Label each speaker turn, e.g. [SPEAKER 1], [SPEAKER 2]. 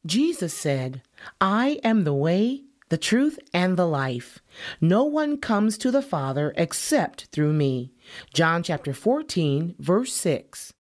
[SPEAKER 1] Jesus said, I am the way, the truth, and the life. No one comes to the Father except through me. John chapter 14, verse 6.